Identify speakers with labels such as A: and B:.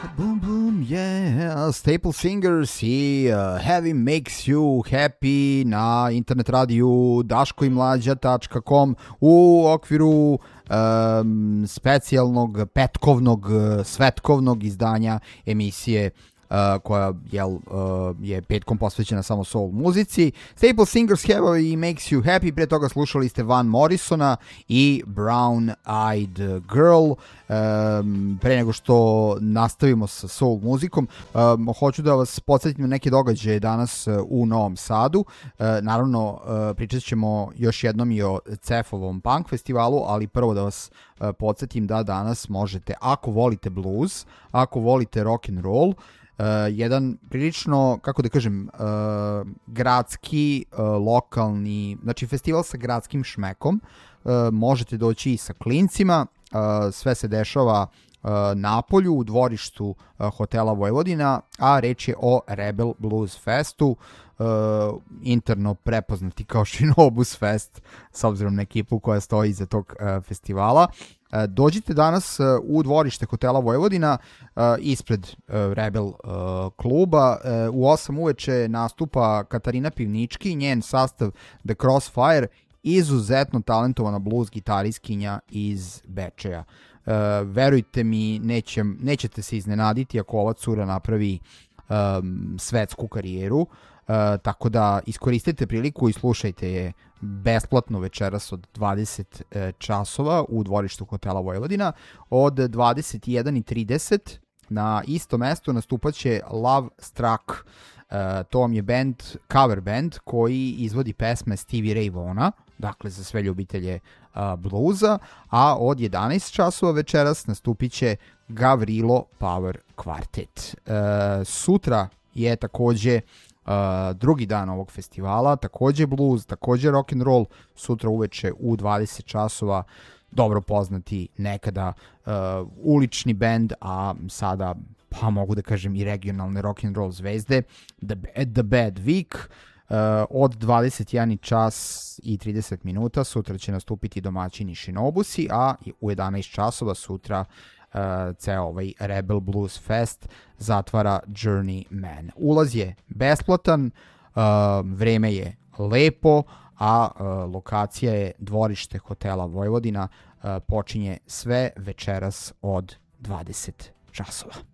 A: Boom boom yeah, Staple Singers i Heavy Makes You Happy na internet radiju daškoimlađa.com u okviru specijalnog petkovnog svetkovnog izdanja emisije koja je petkom posvećena samo soul muzici. Staple Singers Heavy Makes You Happy, pre toga slušali ste Van Morrisona i Brown Eyed Girl. Pre nego što nastavimo sa soul muzikom, hoću da vas podsjetim na neke događaje danas u Novom Sadu. Naravno, pričat ćemo još jednom i o CEF-ovom punk festivalu, ali prvo da vas podsjetim da danas možete, ako volite blues, ako volite rock and roll, jedan prilično, kako da kažem, gradski, lokalni, znači festival sa gradskim šmekom, možete doći i sa klincima, sve se dešava na polju u dvorištu hotela Vojvodina, a reč je o Rebel Blues Festu, interno prepoznati kao Šinobus Fest, s obzirom na ekipu koja stoji iza tog festivala. Dođite danas u dvorište hotela Vojvodina ispred Rebel kluba. U 8 uveče nastupa Katarina Pivnički, njen sastav The Crossfire, izuzetno talentovana blues gitaristkinja iz Bečeja. Verujte mi, nećete se iznenaditi ako ova cura napravi svetsku karijeru, tako da iskoristite priliku i slušajte je besplatno večeras od 20 časova u dvorištu hotela Vojvodina. Od 21:30 na isto mesto nastupat će Love Struck. To vam je cover band koji izvodi pesme Stevie Ray Vaughna, dakle za sve ljubitelje bluza, a od 11 časova večeras nastupit će Gavrilo Power Quartet. Sutra je takođe drugi dan ovog festivala, takođe blues, takođe rock and roll, sutra uveče u 20 časova dobro poznati nekada ulični band, a sada pa mogu da kažem i regionalne rock and roll zvezde, The Bad Week. Od 21 čas i 30 minuta sutra će nastupiti domaćini Šinobusi, a u 11 časova sutra ceo ovaj Rebel Blues Fest zatvara Journeyman. Ulaz je besplatan, vreme je lepo, a lokacija je dvorište hotela Vojvodina, počinje sve večeras od 20 časova.